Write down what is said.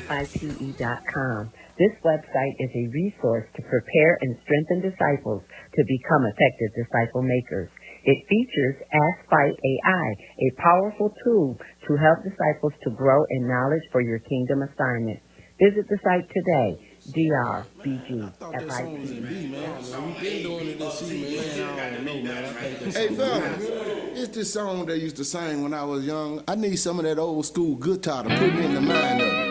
DrFipe.com. This website is a resource to prepare and strengthen disciples to become effective disciple makers. It features Ask Fight AI, a powerful tool to help disciples to grow in knowledge for your kingdom assignment. Visit the site today, DrBGFIP. Hey, fella, it's this song they used to sing when I was young. I need some of that old school guitar to put me in the mind of it.